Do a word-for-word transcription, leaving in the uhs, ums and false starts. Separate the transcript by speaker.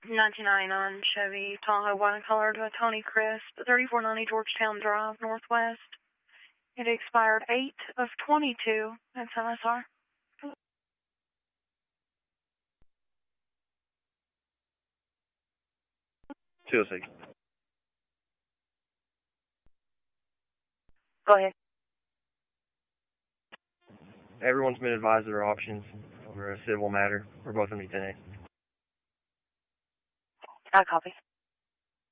Speaker 1: nineteen ninety-nine Chevy Tahoe white color to a Tony Crisp, thirty-four ninety Georgetown Drive, Northwest. It expired eight of twenty-two. That's M S R.
Speaker 2: two oh six.
Speaker 1: Go ahead.
Speaker 2: Everyone's been advised of their options over a civil matter. We're both going to be ten A.
Speaker 1: I copy.